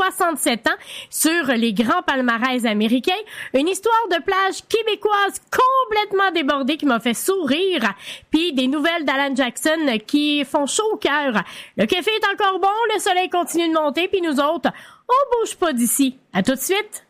67 ans sur les grands palmarès américains. Une histoire de plage québécoise complètement débordée qui m'a fait sourire. Puis des nouvelles d'Alan Jackson qui font chaud au cœur. Le café est encore bon, le soleil continue de monter, puis nous autres, on bouge pas d'ici. À tout de suite!